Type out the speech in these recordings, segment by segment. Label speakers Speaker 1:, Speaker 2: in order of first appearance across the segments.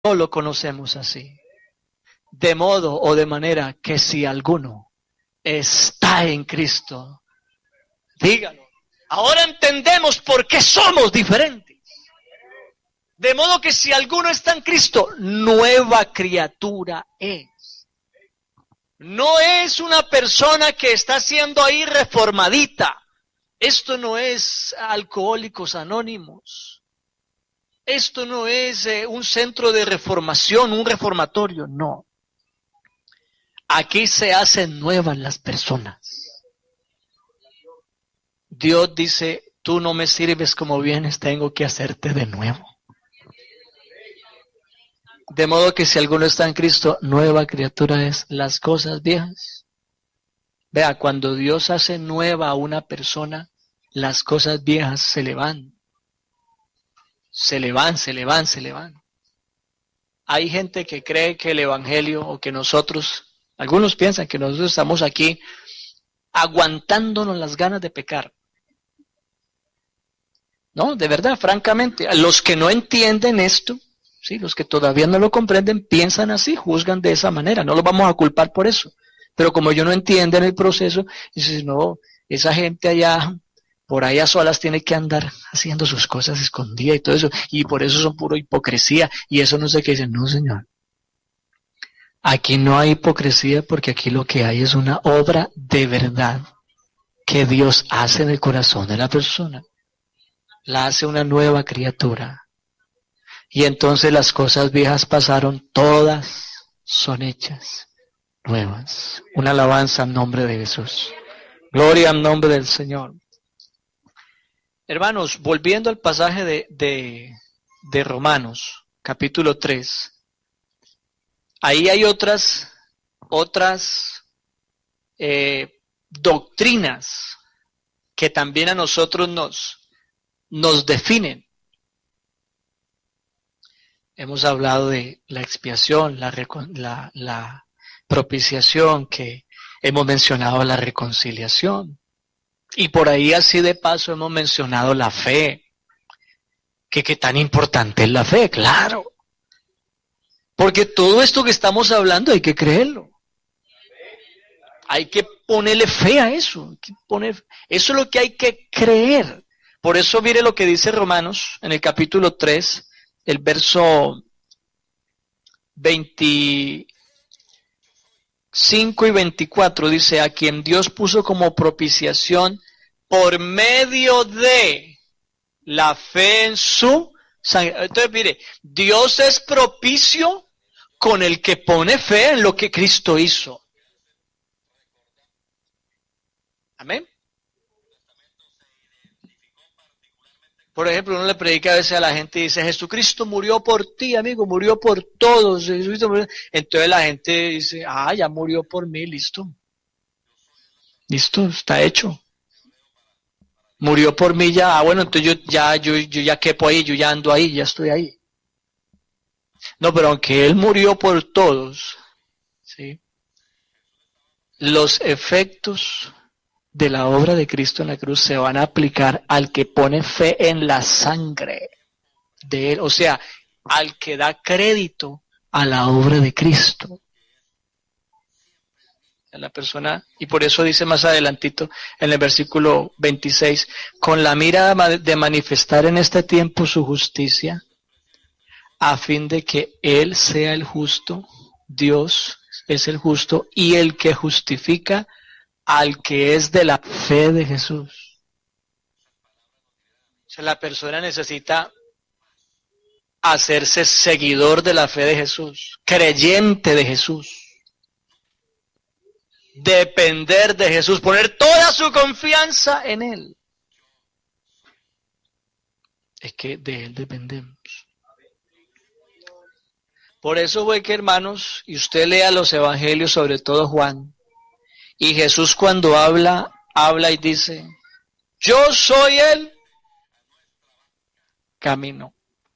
Speaker 1: no lo conocemos así. De modo o de manera que si alguno está en Cristo, dígalo. Ahora entendemos por qué somos diferentes. De modo que si alguno está en Cristo, nueva criatura es. No es una persona que está siendo ahí reformadita. Esto no es Alcohólicos Anónimos. Esto no es un centro de reformación, un reformatorio, no. Aquí se hacen nuevas las personas. Dios dice, tú no me sirves como vienes, tengo que hacerte de nuevo. De modo que si alguno está en Cristo, nueva criatura es. Las cosas viejas. Vea, cuando Dios hace nueva a una persona, las cosas viejas se le van. Se le van, se le van, se le van. Hay gente que cree que el Evangelio o que nosotros, algunos piensan que nosotros estamos aquí aguantándonos las ganas de pecar. No, de verdad, francamente, los que no entienden esto, sí, los que todavía no lo comprenden, piensan así, juzgan de esa manera, no los vamos a culpar por eso. Pero como ellos no entienden el proceso, dicen, no, esa gente allá, por ahí a solas tiene que andar haciendo sus cosas escondidas y todo eso, y por eso son puro hipocresía, y eso no sé qué dicen, no señor. Aquí no hay hipocresía porque aquí lo que hay es una obra de verdad que Dios hace en el corazón de la persona. La hace una nueva criatura. Y entonces las cosas viejas pasaron, todas son hechas nuevas. Una alabanza en nombre de Jesús. Gloria al nombre del Señor. Hermanos, volviendo al pasaje de Romanos, capítulo 3, ahí hay otras doctrinas que también a nosotros nos definen. Hemos hablado de la expiación, la propiciación, que hemos mencionado la reconciliación. Y por ahí así de paso hemos mencionado la fe. Que tan importante es la fe, claro. Porque todo esto que estamos hablando hay que creerlo. Hay que ponerle fe a eso. Eso es lo que hay que creer. Por eso mire lo que dice Romanos en el capítulo 3, el verso 25 y 24, dice, a quien Dios puso como propiciación por medio de la fe en su sangre. Entonces mire, Dios es propicio con el que pone fe en lo que Cristo hizo. Amén. Por ejemplo, uno le predica a veces a la gente y dice, Jesucristo murió por ti, amigo, murió por todos. Entonces la gente dice, ya murió por mí, listo. Listo, está hecho. Murió por mí ya, bueno, entonces yo ya quepo ahí, yo ya ando ahí, ya estoy ahí. No, pero aunque Él murió por todos, ¿sí? Los efectos de la obra de Cristo en la cruz se van a aplicar al que pone fe en la sangre de Él, o sea, al que da crédito a la obra de Cristo. A la persona, y por eso dice más adelantito en el versículo 26, con la mira de manifestar en este tiempo su justicia, a fin de que Él sea el justo, Dios es el justo, y el que justifica al que es de la fe de Jesús. O sea, la persona necesita hacerse seguidor de la fe de Jesús, creyente de Jesús, depender de Jesús, poner toda su confianza en Él. Es que de Él dependemos. Por eso fue que, hermanos, y usted lea los evangelios, sobre todo Juan, y Jesús cuando habla y dice, yo soy el camino.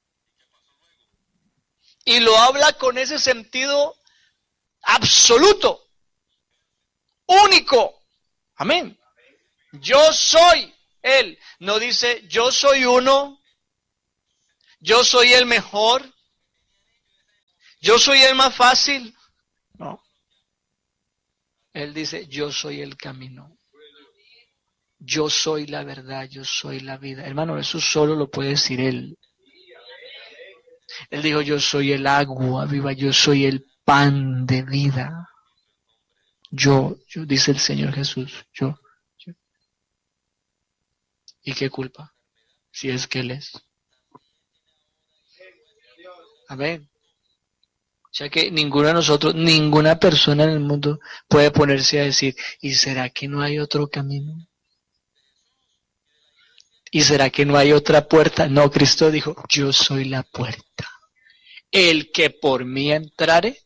Speaker 1: Y lo habla con ese sentido absoluto, único. Amén. Yo soy Él. No dice, yo soy uno, yo soy el mejor, Yo soy el más fácil. No. Él dice, yo soy el camino. Yo soy la verdad, yo soy la vida. Hermano, eso solo lo puede decir Él. Él dijo, yo soy el agua viva, yo soy el pan de vida. Yo, dice el Señor Jesús, yo. ¿Y qué culpa? Si es que Él es. Amén. O sea que ninguno de nosotros, ninguna persona en el mundo puede ponerse a decir, ¿y será que no hay otro camino? ¿Y será que no hay otra puerta? No, Cristo dijo, yo soy la puerta. El que por mí entrare,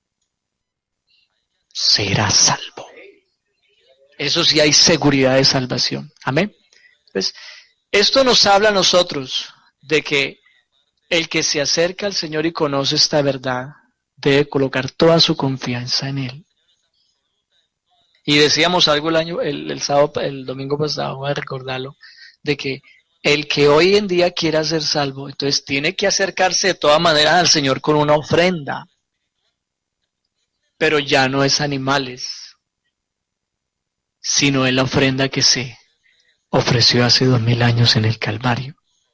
Speaker 1: será salvo. Eso sí hay seguridad de salvación. Amén. Entonces, esto nos habla a nosotros de que el que se acerca al Señor y conoce esta verdad, debe colocar toda su confianza en Él. Y decíamos algo el domingo pasado, voy a recordarlo, de que el que hoy en día quiera ser salvo, entonces tiene que acercarse de todas maneras al Señor con una ofrenda. Pero ya no es animales, sino es la ofrenda que se ofreció hace 2000 años en el Calvario.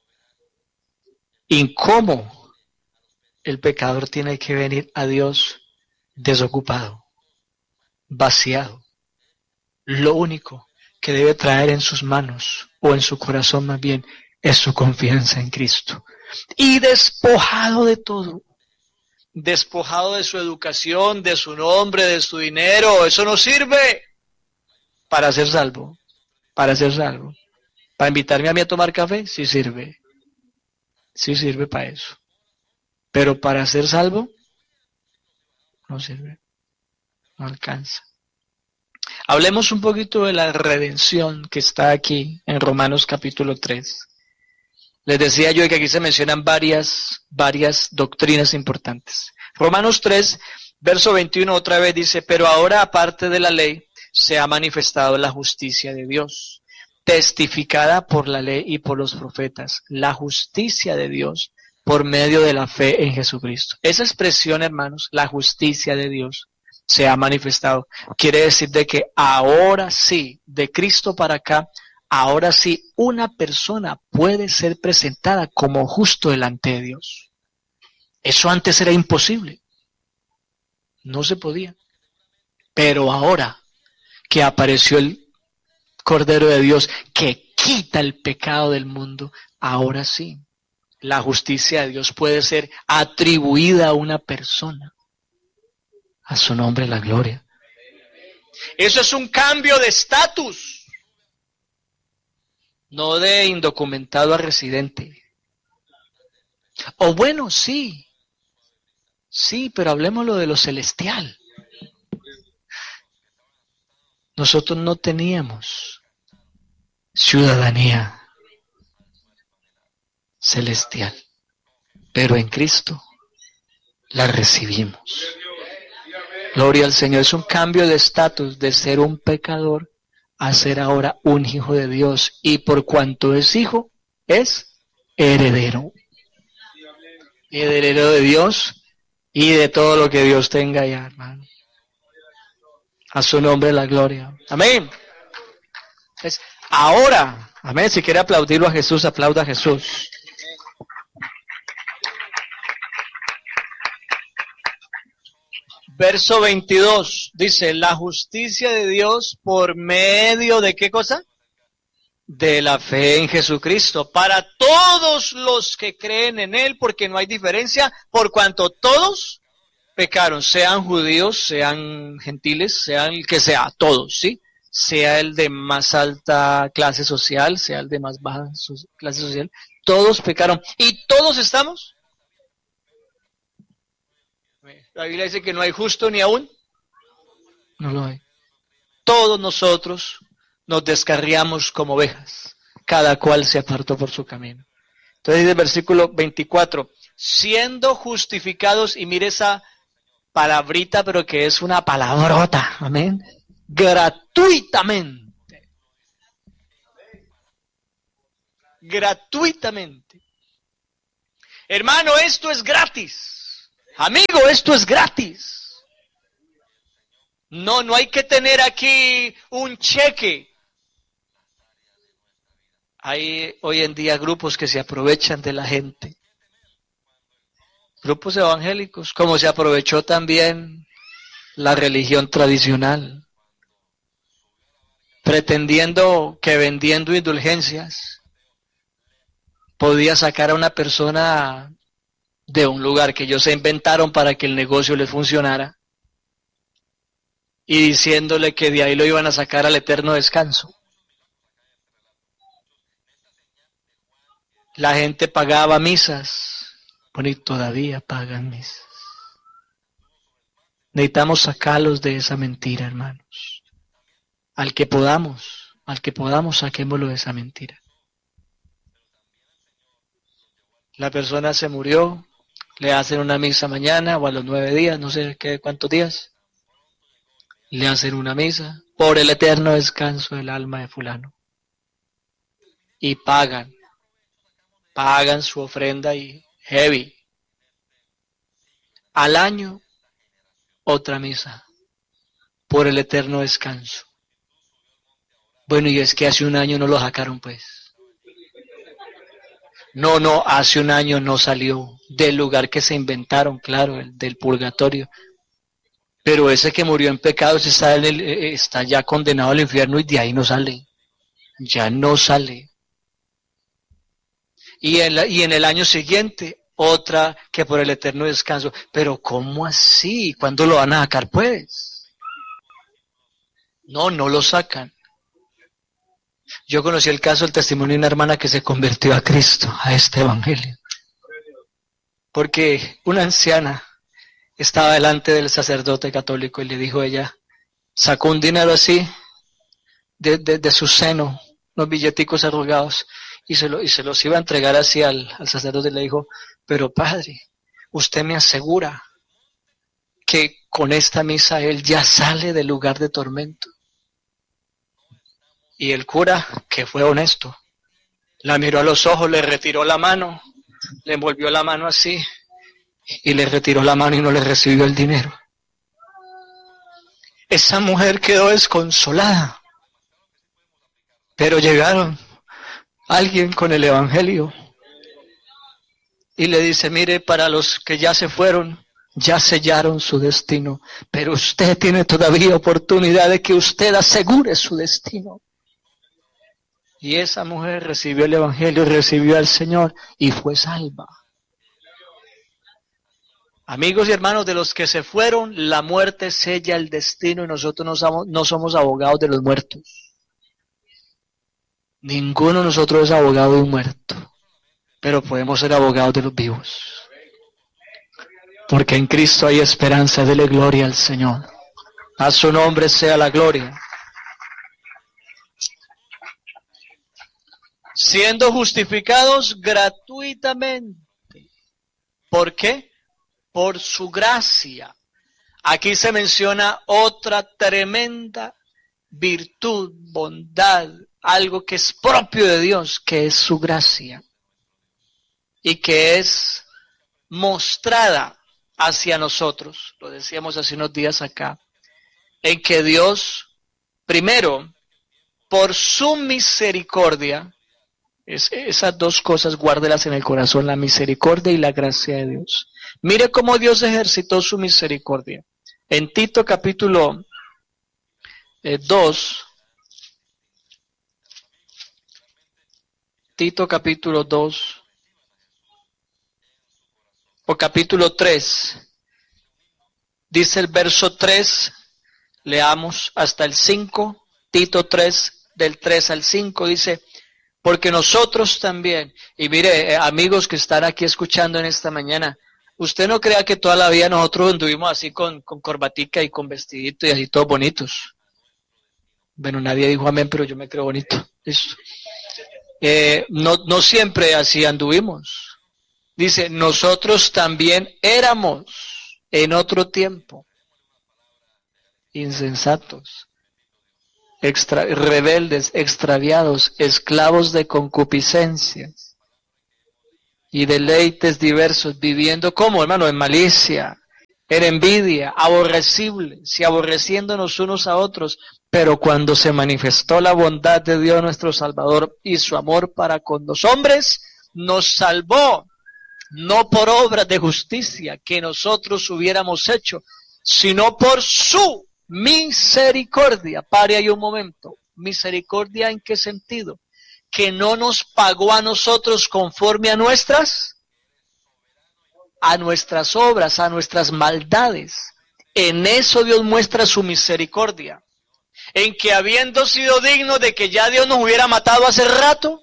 Speaker 1: ¿Y cómo el pecador tiene que venir a Dios desocupado, vaciado? Lo único que debe traer en sus manos, o en su corazón más bien, es su confianza en Cristo. Y despojado de todo, despojado de su educación, de su nombre, de su dinero, eso no sirve para ser salvo. Para ser salvo. Para invitarme a mí a tomar café, sí sirve. Sí sirve para eso. Pero para ser salvo, no sirve. No alcanza. Hablemos un poquito de la redención que está aquí en Romanos capítulo 3. Les decía yo que aquí se mencionan varias doctrinas importantes. Romanos 3, verso 21 otra vez dice, pero ahora aparte de la ley, se ha manifestado la justicia de Dios, testificada por la ley y por los profetas, la justicia de Dios por medio de la fe en Jesucristo. Esa expresión, hermanos, la justicia de Dios, se ha manifestado. Quiere decir de que ahora sí, de Cristo para acá, ahora sí, una persona puede ser presentada como justo delante de Dios. Eso antes era imposible. No se podía. Pero ahora que apareció el Cordero de Dios que quita el pecado del mundo, ahora sí, la justicia de Dios puede ser atribuida a una persona. A su nombre la gloria. Eso es un cambio de estatus. No de indocumentado a residente. O bueno, sí. Sí, pero hablemoslo de lo celestial. Nosotros no teníamos ciudadanía celestial, pero en Cristo la recibimos. Gloria al Señor. Es un cambio de estatus de ser un pecador a ser ahora un hijo de Dios. Y por cuanto es hijo, es heredero. Heredero de Dios y de todo lo que Dios tenga ya, hermano. A su nombre la gloria. Amén. Entonces, ahora, amén. Si quiere aplaudirlo a Jesús, aplauda a Jesús. Verso 22 dice, la justicia de Dios por medio de ¿qué cosa? De la fe en Jesucristo, para todos los que creen en Él, porque no hay diferencia, por cuanto todos pecaron, sean judíos, sean gentiles, sean el que sea, todos, ¿sí? Sea el de más alta clase social, sea el de más baja clase social, todos pecaron, y todos estamos. La Biblia dice que no hay justo ni aún. No lo hay. Todos nosotros nos descarriamos como ovejas. Cada cual se apartó por su camino. Entonces dice el versículo 24. Siendo justificados, y mire esa palabrita, pero que es una palabrota. Amén. Gratuitamente. Gratuitamente. Hermano, esto es gratis. Amigo, esto es gratis. No hay que tener aquí un cheque. Hay hoy en día grupos que se aprovechan de la gente. Grupos evangélicos, como se aprovechó también la religión tradicional, pretendiendo que vendiendo indulgencias podía sacar a una persona de un lugar que ellos se inventaron para que el negocio les funcionara y diciéndole que de ahí lo iban a sacar al eterno descanso. La gente pagaba misas. Bueno, y todavía pagan misas. Necesitamos sacarlos de esa mentira, hermanos. Al que podamos, saquémoslo de esa mentira. La persona se murió, le hacen una misa mañana o a los 9 días, no sé qué cuántos días. Le hacen una misa por el eterno descanso del alma de fulano. Y pagan su ofrenda y heavy. Al año, otra misa, por el eterno descanso. Bueno, y es que hace un año no lo sacaron, pues. No, hace un año no salió del lugar que se inventaron, claro, el del purgatorio. Pero ese que murió en pecados está ya condenado al infierno y de ahí no sale. Ya no sale. Y en el año siguiente, otra que por el eterno descanso. Pero ¿cómo así? ¿Cuándo lo van a sacar, pues? No lo sacan. Yo conocí el caso, el testimonio de una hermana que se convirtió a Cristo, a este evangelio. Porque una anciana estaba delante del sacerdote católico y le dijo ella, sacó un dinero así de su seno, unos billeticos arrugados, y se los iba a entregar así al sacerdote y le dijo, pero padre, usted me asegura que con esta misa él ya sale del lugar de tormento. Y el cura, que fue honesto, la miró a los ojos, le retiró la mano, le envolvió la mano así, y le retiró la mano y no le recibió el dinero. Esa mujer quedó desconsolada, pero llegaron alguien con el evangelio y le dice, mire, para los que ya se fueron, ya sellaron su destino, pero usted tiene todavía oportunidad de que usted asegure su destino. Y esa mujer recibió el evangelio, recibió al Señor y fue salva. Amigos y hermanos, de los que se fueron, la muerte sella el destino y nosotros no somos abogados de los muertos. Ninguno de nosotros es abogado de un muerto, pero podemos ser abogados de los vivos. Porque en Cristo hay esperanza, dele gloria al Señor. A su nombre sea la gloria. Siendo justificados gratuitamente. ¿Por qué? Por su gracia. Aquí se menciona otra tremenda virtud, bondad, algo que es propio de Dios, que es su gracia. Y que es mostrada hacia nosotros. Lo decíamos hace unos días acá. En que Dios, primero, por su misericordia, esas dos cosas guárdelas en el corazón, la misericordia y la gracia de Dios. Mire cómo Dios ejercitó su misericordia. En Tito capítulo 2, Tito capítulo 2, o capítulo 3, dice el verso 3, leamos hasta el 5, Tito 3, del 3 al 5, dice, porque nosotros también, y mire, amigos que están aquí escuchando en esta mañana, usted no crea que toda la vida nosotros anduvimos así con corbatica y con vestidito y así todos bonitos. Bueno, nadie dijo amén, pero yo me creo bonito. Eso. No siempre así anduvimos. Dice, nosotros también éramos en otro tiempo insensatos, rebeldes, extraviados, esclavos de concupiscencias. y deleites diversos, viviendo como, hermano, en malicia, en envidia, aborrecibles y aborreciéndonos unos a otros. Pero cuando se manifestó la bondad de Dios nuestro Salvador y su amor para con los hombres, nos salvó, no por obras de justicia que nosotros hubiéramos hecho, sino por su misericordia. Pare ahí un momento. ¿Misericordia en qué sentido? Que no nos pagó a nosotros conforme a nuestras obras, a nuestras maldades. En eso Dios muestra su misericordia. En que habiendo sido digno de que ya Dios nos hubiera matado hace rato,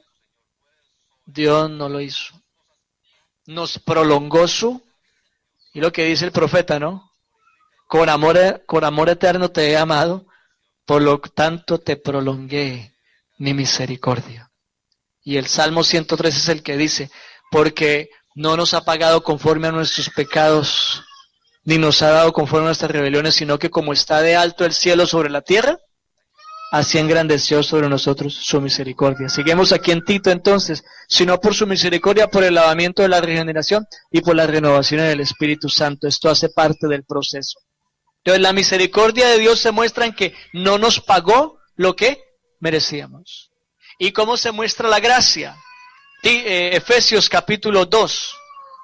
Speaker 1: Dios no lo hizo. Nos prolongó y lo que dice el profeta, ¿no? Con amor eterno te he amado, por lo tanto te prolongué mi misericordia. Y el Salmo 103 es el que dice, porque no nos ha pagado conforme a nuestros pecados, ni nos ha dado conforme a nuestras rebeliones, sino que como está de alto el cielo sobre la tierra, así engrandeció sobre nosotros su misericordia. Seguimos aquí en Tito entonces, sino por su misericordia, por el lavamiento de la regeneración y por la renovación del Espíritu Santo. Esto hace parte del proceso. Entonces la misericordia de Dios se muestra en que no nos pagó lo que merecíamos. ¿Y cómo se muestra la gracia? Efesios capítulo 2.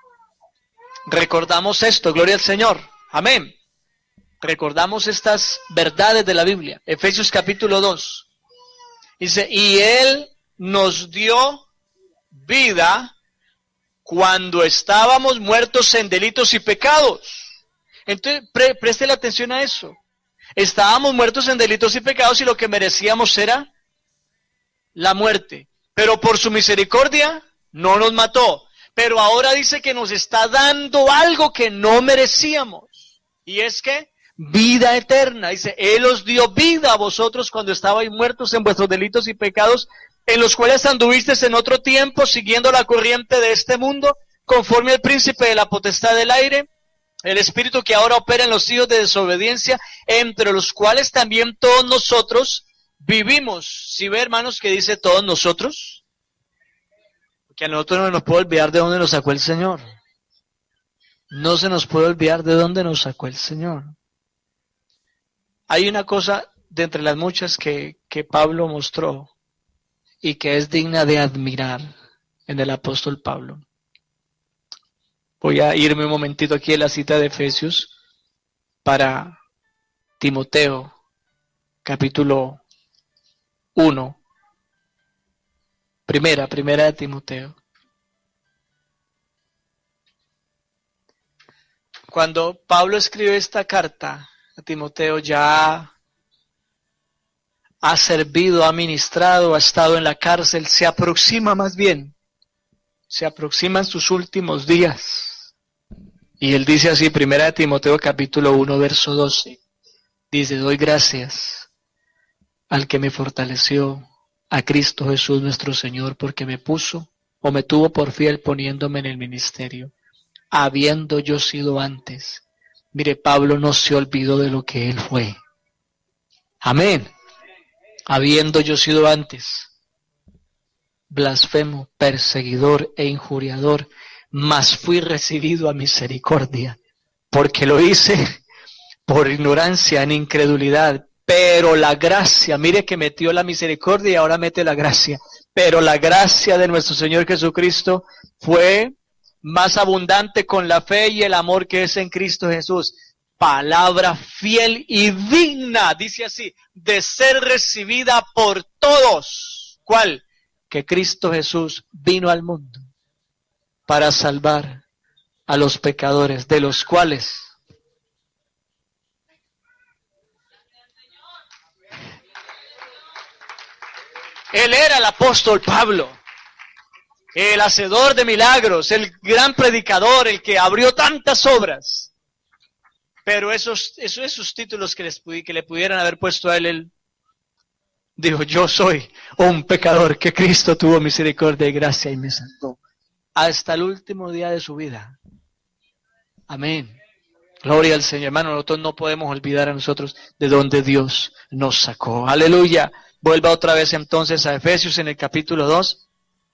Speaker 1: Recordamos esto, gloria al Señor. Amén. Recordamos estas verdades de la Biblia. Efesios capítulo 2. Dice, y Él nos dio vida cuando estábamos muertos en delitos y pecados. Entonces, preste la atención a eso. Estábamos muertos en delitos y pecados y lo que merecíamos era la muerte. Pero por su misericordia no nos mató. Pero ahora dice que nos está dando algo que no merecíamos. Y es que vida eterna. Dice, Él os dio vida a vosotros cuando estabais muertos en vuestros delitos y pecados, en los cuales anduvisteis en otro tiempo, siguiendo la corriente de este mundo, conforme al príncipe de la potestad del aire, el espíritu que ahora opera en los hijos de desobediencia, entre los cuales también todos nosotros vivimos. ¿Sí ve, hermanos, que dice todos nosotros? Porque a nosotros no nos puede olvidar de dónde nos sacó el Señor. No se nos puede olvidar de dónde nos sacó el Señor. Hay una cosa de entre las muchas que Pablo mostró y que es digna de admirar en el apóstol Pablo. Voy a irme un momentito aquí en la cita de Efesios para Timoteo, capítulo 1. Primera de Timoteo. Cuando Pablo escribe esta carta a Timoteo, ya ha servido, ha ministrado, ha estado en la cárcel, se aproximan sus últimos días. Y él dice así, primera de Timoteo capítulo 1, verso 12. Dice, doy gracias al que me fortaleció, a Cristo Jesús nuestro Señor, porque me tuvo por fiel poniéndome en el ministerio, habiendo yo sido antes. Mire, Pablo no se olvidó de lo que él fue. Amén. Habiendo yo sido antes blasfemo, perseguidor e injuriador, mas fui recibido a misericordia, porque lo hice por ignorancia, en incredulidad, pero la gracia, mire que metió la misericordia y ahora mete la gracia, pero la gracia de nuestro Señor Jesucristo fue más abundante con la fe y el amor que es en Cristo Jesús. Palabra fiel y digna, dice así, de ser recibida por todos. ¿Cuál? Que Cristo Jesús vino al mundo para salvar a los pecadores, de los cuales él era el apóstol Pablo, el hacedor de milagros, el gran predicador, el que abrió tantas obras. Pero esos títulos que le pudieran haber puesto a él dijo, yo soy un pecador que Cristo tuvo misericordia y gracia y me salvó. Hasta el último día de su vida. Amén. Gloria al Señor. Hermano, nosotros no podemos olvidar a nosotros de donde Dios nos sacó. Aleluya. Vuelva otra vez entonces a Efesios en el capítulo 2.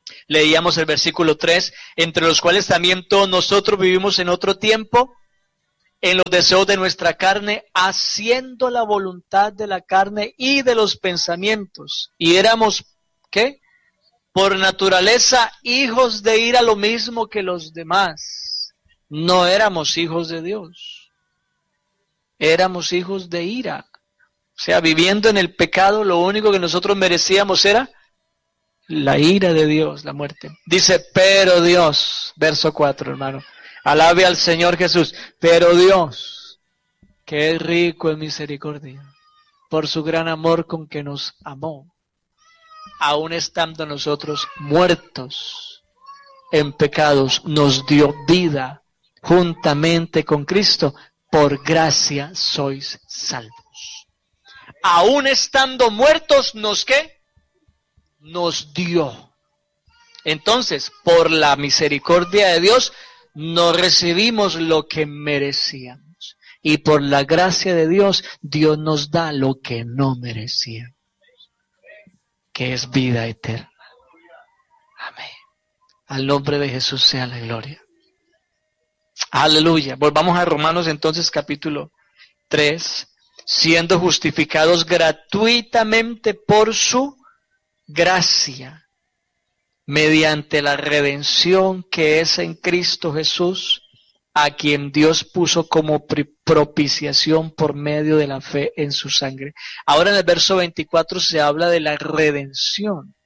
Speaker 1: Leíamos el versículo 3, entre los cuales también todos nosotros vivimos en otro tiempo, en los deseos de nuestra carne, haciendo la voluntad de la carne y de los pensamientos. Y éramos, ¿qué? Por naturaleza, hijos de ira, lo mismo que los demás. No éramos hijos de Dios. Éramos hijos de ira. O sea, viviendo en el pecado, lo único que nosotros merecíamos era la ira de Dios, la muerte. Dice, pero Dios, verso 4, hermano. Alabe al Señor Jesús. Pero Dios, que es rico en misericordia, por su gran amor con que nos amó, aun estando nosotros muertos en pecados, nos dio vida juntamente con Cristo. Por gracia sois salvos. Aun estando muertos, ¿nos qué? Nos dio. Entonces, por la misericordia de Dios, no recibimos lo que merecíamos. Y por la gracia de Dios, Dios nos da lo que no merecíamos, que es vida eterna. Amén. Al nombre de Jesús sea la gloria. Aleluya. Volvamos a Romanos entonces capítulo 3. Siendo justificados gratuitamente por su gracia, mediante la redención que es en Cristo Jesús, a quien Dios puso como propiciación por medio de la fe en su sangre. Ahora en el verso 24 se habla de la redención.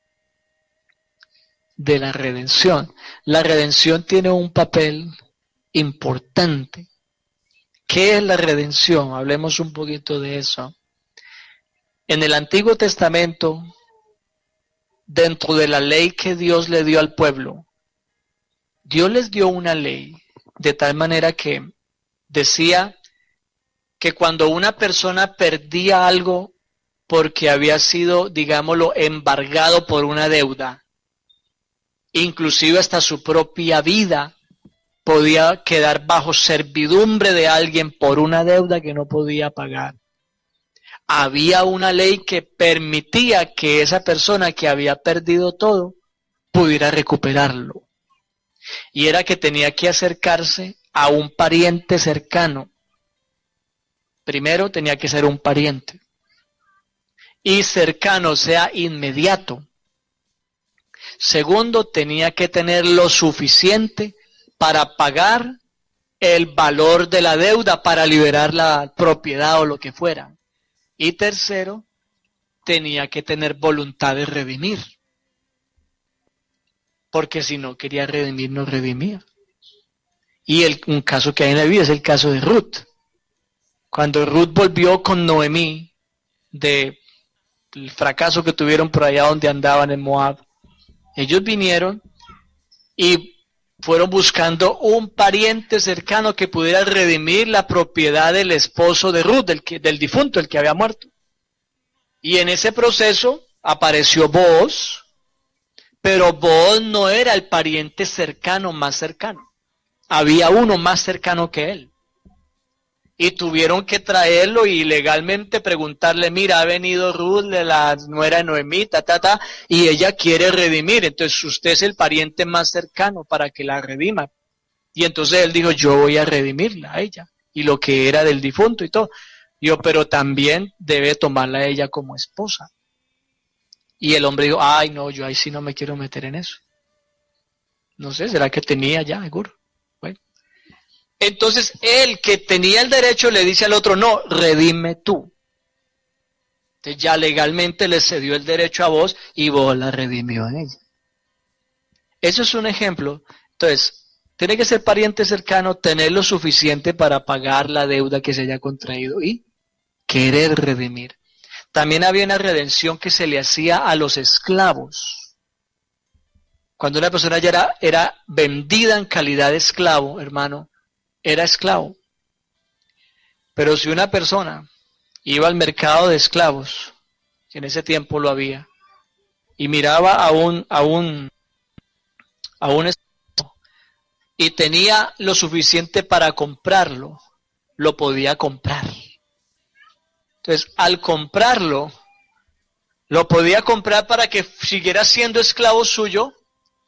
Speaker 1: De la redención. La redención tiene un papel importante. ¿Qué es la redención? Hablemos un poquito de eso. En el Antiguo Testamento, dentro de la ley que Dios le dio al pueblo, Dios les dio una ley de tal manera que decía que cuando una persona perdía algo porque había sido, digámoslo, embargado por una deuda, inclusive hasta su propia vida podía quedar bajo servidumbre de alguien por una deuda que no podía pagar. Había una ley que permitía que esa persona que había perdido todo pudiera recuperarlo. Y era que tenía que acercarse a un pariente cercano. Primero tenía que ser un pariente. Y cercano, o sea, inmediato. Segundo, tenía que tener lo suficiente para pagar el valor de la deuda, para liberar la propiedad o lo que fuera. Y tercero, tenía que tener voluntad de redimir. Porque si no quería redimir, no redimía. Y un caso que hay en la Biblia es el caso de Ruth. Cuando Ruth volvió con Noemí del fracaso que tuvieron por allá donde andaban en Moab, ellos vinieron y fueron buscando un pariente cercano que pudiera redimir la propiedad del esposo de Ruth, del difunto, el que había muerto. Y en ese proceso apareció Booz, pero Booz no era el pariente cercano más cercano. Había uno más cercano que él. Y tuvieron que traerlo y legalmente preguntarle, mira, ha venido Ruth, de la nuera de Noemí, y ella quiere redimir. Entonces usted es el pariente más cercano para que la redima. Y entonces él dijo, yo voy a redimirla a ella. Y lo que era del difunto y todo. Pero también debe tomarla a ella como esposa. Y el hombre dijo, ay no, yo ahí sí no me quiero meter en eso. No sé, ¿será que tenía ya, seguro? Bueno. Entonces, el que tenía el derecho le dice al otro, no, redime tú. Entonces ya legalmente le cedió el derecho a vos y vos la redimió a ella. Eso es un ejemplo. Entonces, tiene que ser pariente cercano, tener lo suficiente para pagar la deuda que se haya contraído y querer redimir. También había una redención que se le hacía a los esclavos. Cuando una persona ya era vendida en calidad de esclavo, hermano, era esclavo. Pero si una persona iba al mercado de esclavos, que en ese tiempo lo había, y miraba a un esclavo y tenía lo suficiente para comprarlo, lo podía comprar. Entonces, al comprarlo, lo podía comprar para que siguiera siendo esclavo suyo,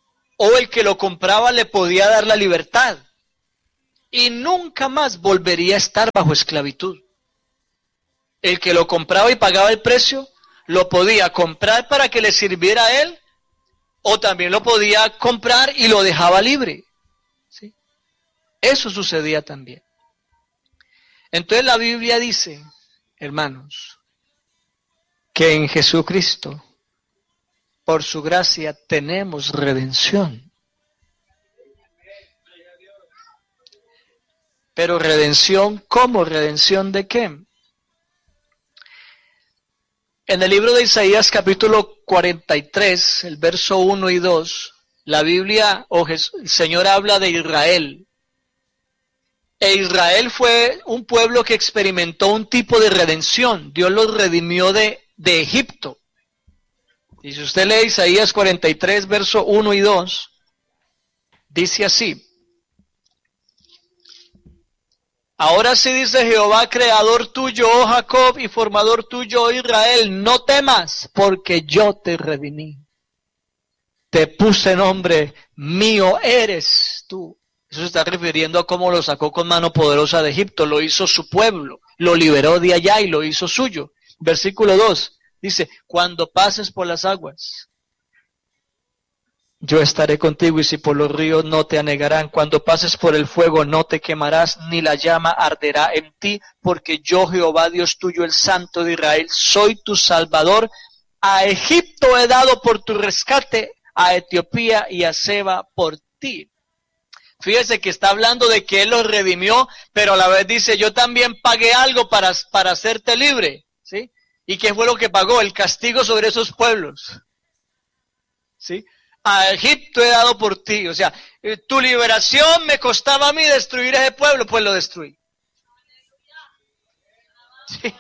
Speaker 1: o el que lo compraba le podía dar la libertad y nunca más volvería a estar bajo esclavitud. El que lo compraba y pagaba el precio, lo podía comprar para que le sirviera a él, o también lo podía comprar y lo dejaba libre. ¿Sí? Eso sucedía también. Entonces la Biblia dice, hermanos, que en Jesucristo, por su gracia, tenemos redención. Pero redención, ¿cómo? ¿Redención de qué? En el libro de Isaías capítulo 43, el verso 1 y 2, la Biblia, el Señor habla de Israel. E Israel fue un pueblo que experimentó un tipo de redención. Dios los redimió de Egipto. Y si usted lee Isaías 43, verso 1 y 2, dice así. Ahora sí dice Jehová, creador tuyo, oh Jacob, y formador tuyo, oh Israel, no temas, porque yo te redimí. Te puse nombre, mío eres tú. Eso se está refiriendo a cómo lo sacó con mano poderosa de Egipto, lo hizo su pueblo, lo liberó de allá y lo hizo suyo. Versículo 2, dice, cuando pases por las aguas, yo estaré contigo, y si por los ríos no te anegarán. Cuando pases por el fuego no te quemarás, ni la llama arderá en ti, porque yo, Jehová Dios tuyo, el Santo de Israel, soy tu Salvador. A Egipto he dado por tu rescate, a Etiopía y a Seba por ti. Fíjese que está hablando de que Él los redimió, pero a la vez dice, yo también pagué algo para hacerte libre. ¿Sí? ¿Y qué fue lo que pagó? El castigo sobre esos pueblos. ¿Sí? A Egipto he dado por ti. O sea, tu liberación me costaba a mí destruir ese pueblo, pues lo destruí. ¿Sí?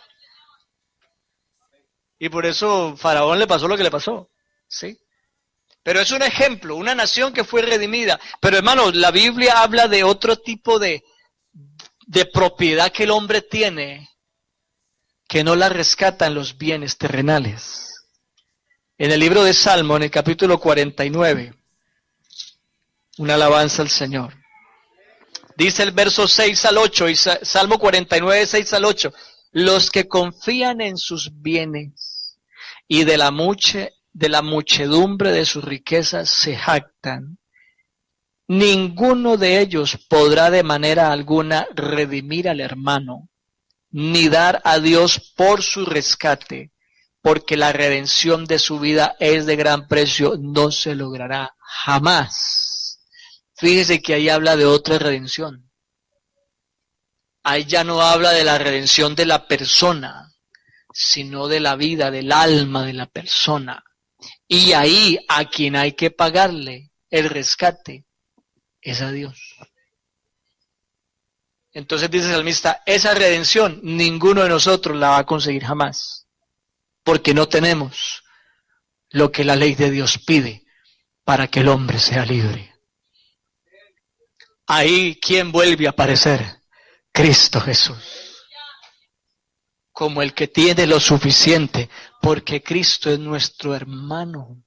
Speaker 1: Y por eso Faraón le pasó lo que le pasó. ¿Sí? Pero es un ejemplo, una nación que fue redimida. Pero hermanos, la Biblia habla de otro tipo de propiedad que el hombre tiene, que no la rescatan los bienes terrenales. En el libro de Salmo, en el capítulo 49, una alabanza al Señor. Dice el verso 6 al 8, y Salmo 49, 6 al 8, los que confían en sus bienes y de la muchedumbre de sus riquezas se jactan, ninguno de ellos podrá de manera alguna redimir al hermano, ni dar a Dios por su rescate. Porque la redención de su vida es de gran precio, no se logrará jamás. Fíjese que ahí habla de otra redención. Ahí ya no habla de la redención de la persona, sino de la vida, del alma de la persona. Y ahí a quien hay que pagarle el rescate es a Dios. Entonces dice el salmista, esa redención ninguno de nosotros la va a conseguir jamás. Porque no tenemos lo que la ley de Dios pide para que el hombre sea libre. Ahí, ¿quién vuelve a aparecer? Cristo Jesús. Como el que tiene lo suficiente, porque Cristo es nuestro hermano.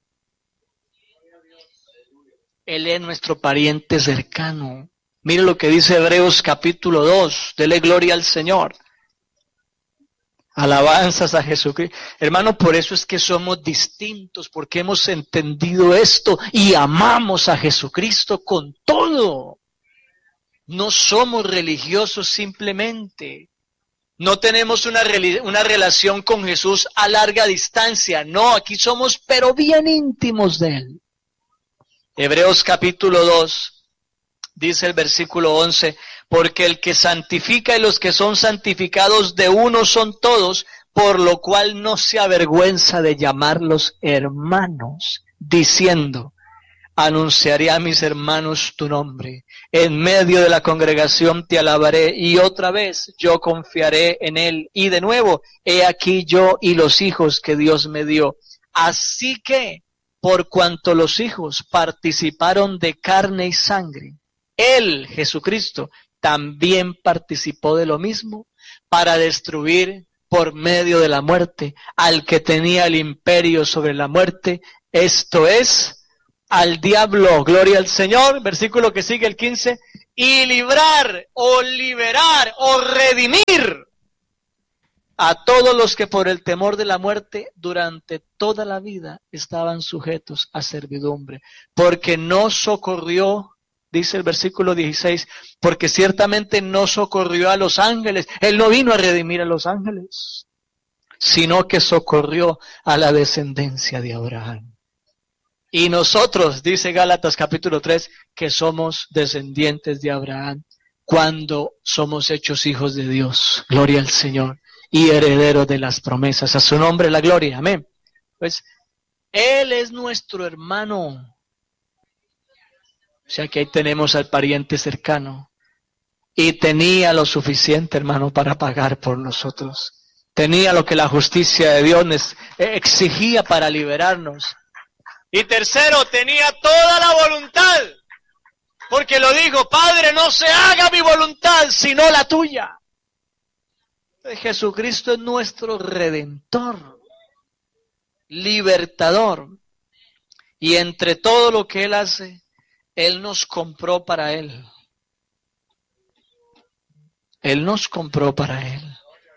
Speaker 1: Él es nuestro pariente cercano. Mire lo que dice Hebreos capítulo 2, dele gloria al Señor. Alabanzas a Jesucristo. Hermano, por eso es que somos distintos, porque hemos entendido esto y amamos a Jesucristo con todo. No somos religiosos simplemente. No tenemos una relación con Jesús a larga distancia. No, aquí somos pero bien íntimos de Él. Hebreos capítulo 2, dice el versículo 11, porque el que santifica y los que son santificados de uno son todos, por lo cual no se avergüenza de llamarlos hermanos, diciendo, anunciaré a mis hermanos tu nombre, en medio de la congregación te alabaré, y otra vez yo confiaré en él, y de nuevo, he aquí yo y los hijos que Dios me dio. Así que, por cuanto los hijos participaron de carne y sangre, él, Jesucristo, también participó de lo mismo para destruir por medio de la muerte al que tenía el imperio sobre la muerte, esto es, al diablo, gloria al Señor, versículo que sigue el 15, y librar o liberar o redimir a todos los que por el temor de la muerte durante toda la vida estaban sujetos a servidumbre, porque no socorrió, dice el versículo 16, porque ciertamente no socorrió a los ángeles, Él no vino a redimir a los ángeles, sino que socorrió a la descendencia de Abraham. Y nosotros, dice Gálatas capítulo 3, que somos descendientes de Abraham, cuando somos hechos hijos de Dios, gloria al Señor, y herederos de las promesas, a su nombre la gloria, amén. Pues, Él es nuestro hermano, o sea que ahí tenemos al pariente cercano, y tenía lo suficiente, hermano, para pagar por nosotros, tenía lo que la justicia de Dios exigía para liberarnos. Y tercero, tenía toda la voluntad, porque lo dijo, Padre, no se haga mi voluntad, sino la tuya. Jesucristo es nuestro Redentor, libertador, y entre todo lo que Él hace, Él nos compró para Él. Él nos compró para Él.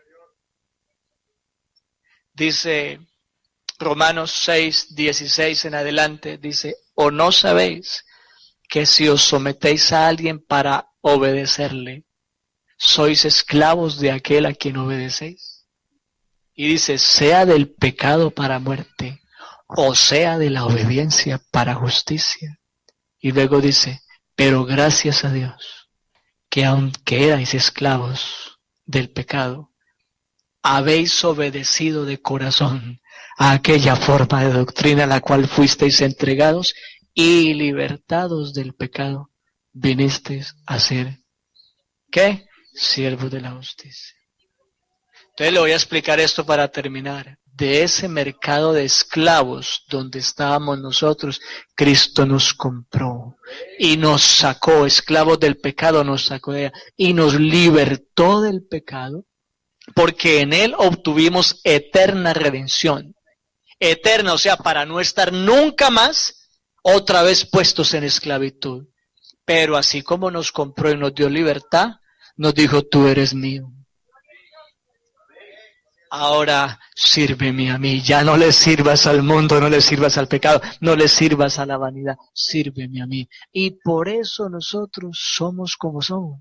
Speaker 1: Dice Romanos 6, 16 en adelante, dice, ¿o no sabéis que si os sometéis a alguien para obedecerle, sois esclavos de aquel a quien obedecéis? Y dice, sea del pecado para muerte, o sea de la obediencia para justicia. Y luego dice, pero gracias a Dios, que aunque erais esclavos del pecado, habéis obedecido de corazón a aquella forma de doctrina a la cual fuisteis entregados y libertados del pecado, vinisteis a ser, ¿qué? Siervos de la justicia. Entonces le voy a explicar esto para terminar. De ese mercado de esclavos donde estábamos nosotros, Cristo nos compró y nos sacó, esclavos del pecado nos sacó de ella y nos libertó del pecado, porque en Él obtuvimos eterna redención. Eterna, o sea, para no estar nunca más otra vez puestos en esclavitud. Pero así como nos compró y nos dio libertad, nos dijo, tú eres mío. Ahora sírveme a mí, ya no le sirvas al mundo, no le sirvas al pecado, no le sirvas a la vanidad, sírveme a mí. Y por eso nosotros somos como somos.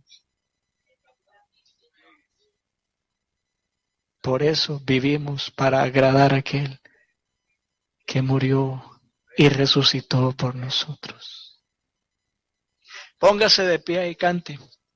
Speaker 1: Por eso vivimos para agradar a aquel que murió y resucitó por nosotros. Póngase de pie y cante.